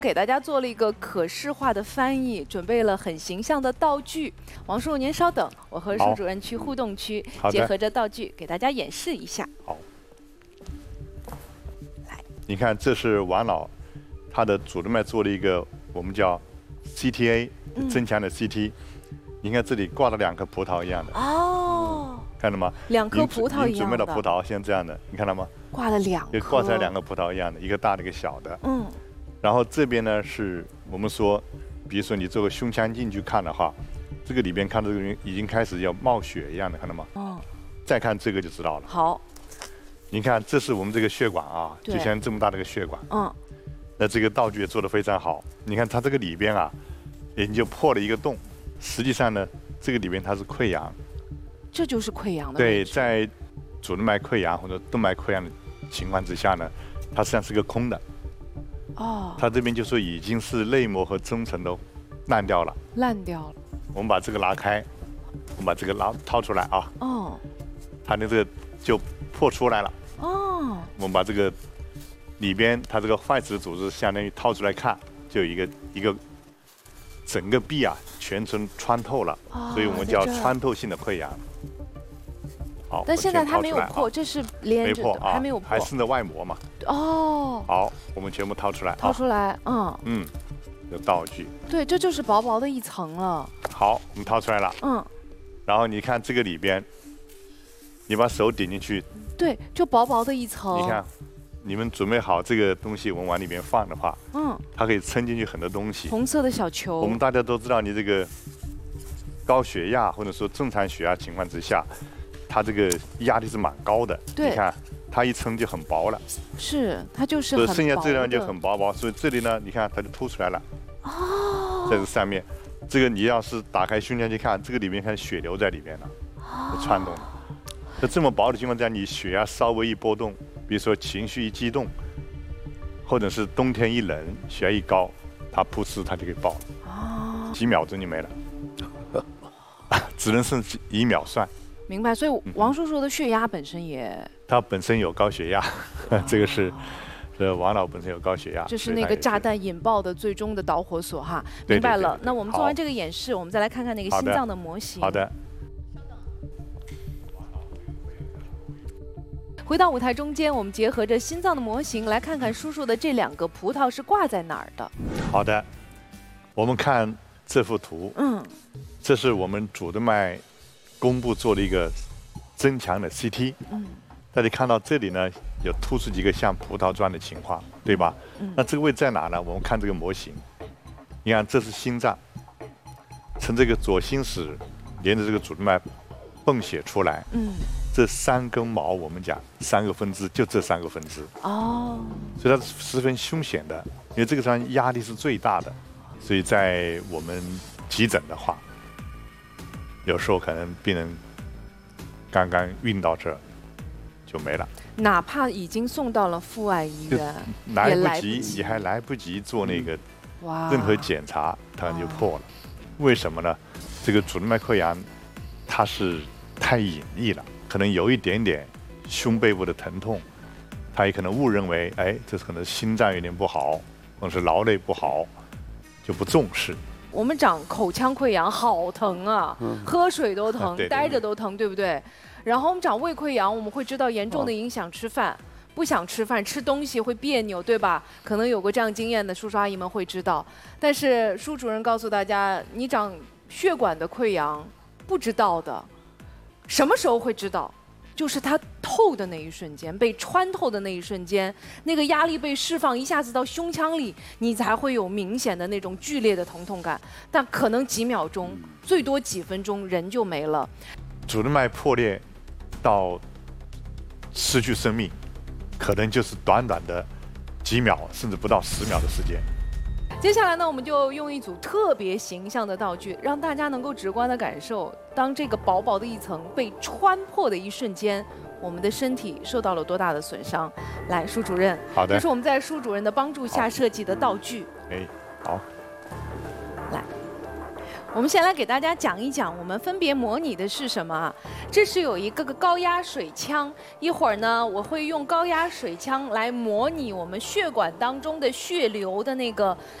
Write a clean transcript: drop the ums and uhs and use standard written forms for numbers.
给大家做了一个可视化的翻译，准备了很形象的道具。王叔，您稍等，我和舒主任去互动区，结合着道具给大家演示一下。 好，来，你看，这是王老他的主动脉做了一个我们叫 CTA 增强的 CT。你看这里挂了2颗葡萄一样的。哦。看到吗？2颗葡萄一样的。 准备的葡萄像这样的，你看到吗？ 挂了2颗。 挂出来2个葡萄一样的，一个大的，一个小的。嗯。然后这边呢是我们说，比如说你做个胸腔镜去看的话，这个里边看到这个人已经开始要冒血一样的，看到吗？哦。再看这个就知道了。 好。 你看，这是我们这个血管啊，就像这么大的一个血管。嗯。那这个道具也做得非常好。你看它这个里边啊，已经就破了一个洞。实际上呢，这个里边它是溃疡。 这就是溃疡的。 对，在主动脉溃疡或者动脉溃疡的情况之下呢，它实际上是个空的。哦，它这边就说已经是内膜和中层都烂掉了。 烂掉了。 我们把这个拉开，我们把这个掏出来啊。哦。它的这个就破出来了。哦。我们把这个里边它这个坏死组织相当于掏出来看，就有一个整个壁啊全程穿透了，所以我们叫穿透性的溃疡。好， 但现在它没有破，这是连着的，还没有破， 还顺着外膜嘛。哦。好，我们全部掏出来。 掏出来，嗯。 嗯，有道具。 对，这就是薄薄的一层了。 好，我们掏出来了。嗯。然后你看这个里边，你把手点进去。 对，就薄薄的一层。 你看，你们准备好这个东西，我们往里面放的话，它可以撑进去很多东西。 红色的小球。 我们大家都知道，你这个高血压或者说正常血压情况之下。它这个压力是蛮高的，你看它一撑就很薄了， 是它就是很薄的， 剩下这样就很薄，所以这里呢，你看它就凸出来了，哦，在这上面，这个你要是打开胸腔去看，这个里面看血流在里面了，穿动，在这么薄的情况下，你血压稍微一波动，比如说情绪一激动，或者是冬天一冷，血压一高，它噗呲它就给爆了，哦，几秒钟就没了，只能剩1秒算。 明白，所以王叔叔的血压本身也， 他本身有高血压，这个是王老本身有高血压， 这是那个炸弹引爆的最终的导火索哈。明白了，那我们做完这个演示，我们再来看看那个心脏的模型。 好的。 回到舞台中间，我们结合着心脏的模型来看看叔叔的这2个葡萄是挂在哪儿的。 好的，我们看这幅图，这是我们主动脉弓部做了一个增强的 CT， 大家看到这里呢有突出几个像葡萄状的情况，对吧？那这个位置在哪呢？我们看这个模型，你看这是心脏，从这个左心室连着这个主动脉泵血出来，这3根毛我们讲3个分支，就这3个分支。哦，所以它是十分凶险的，因为这个上压力是最大的，所以在我们急诊的话。有时候可能病人刚刚运到这儿就没了， 哪怕已经送到了阜外医院， 来不及，你还来不及做那个任何检查，它就破了。为什么呢？这个主动脉溃疡它是太隐匿了，可能有一点点胸背部的疼痛，他也可能误认为，哎，这可能心脏有点不好，或者是劳累不好，就不重视。 我们长口腔溃疡好疼啊，喝水都疼，待着都疼，对不对？然后我们长胃溃疡，我们会知道严重的影响吃饭，不想吃饭，吃东西会别扭，对吧？可能有过这样经验的叔叔阿姨们会知道。但是舒主任告诉大家，你长血管的溃疡，不知道的，什么时候会知道？就是它透的那一瞬间，被穿透的那一瞬间，那个压力被释放，一下子到胸腔里，你才会有明显的那种剧烈的疼痛感。但可能几秒钟，最多几分钟，人就没了。 主动脉破裂到失去生命，可能就是短短的几秒，甚至不到10秒的时间。 接下来呢，我们就用一组特别形象的道具，让大家能够直观的感受，当这个薄薄的一层被穿破的一瞬间，我们的身体受到了多大的损伤。来，舒主任， 好的， 这是我们在舒主任的帮助下设计的道具。 哎，好， 来， 我们先来给大家讲一讲，我们分别模拟的是什么啊？这是有一个高压水枪，一会儿呢，我会用高压水枪来模拟我们血管当中的血流的那个